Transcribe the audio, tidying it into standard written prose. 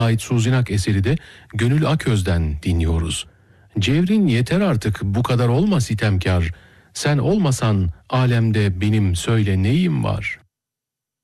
ait Suzinak eseri de Gönül Aköz'den dinliyoruz. Cevrin yeter artık, bu kadar olma sitemkar. Sen olmasan alemde benim söyle neyim var?